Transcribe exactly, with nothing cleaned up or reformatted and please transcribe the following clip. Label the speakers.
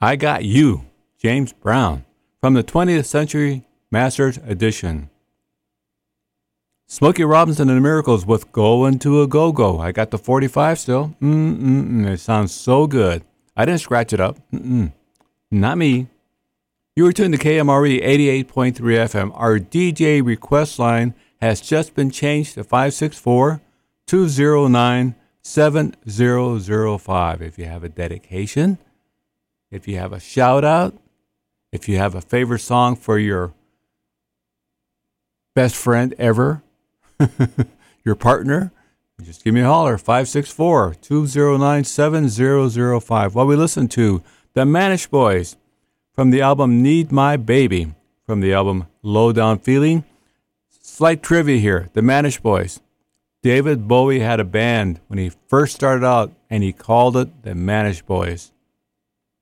Speaker 1: I Got You, James Brown, from the twentieth Century Masters edition. Smokey Robinson and the Miracles with Going to a Go-Go. I got the forty-five still. Mm-mm-mm. It sounds so good. I didn't scratch it up. Mm-mm. Not me. You were tuned to K M R E eighty-eight point three F M. Our D J request line has just been changed to five six four, two zero nine, seven zero zero five. If you have a dedication, if you have a shout out, if you have a favorite song for your best friend ever, your partner, just give me a holler, five six four, two zero nine, seven zero zero five. While we listen to the Manish Boys from the album Need My Baby, from the album Low Down Feeling. Slight trivia here, the Manish Boys. David Bowie had a band when he first started out, and he called it the Manish Boys.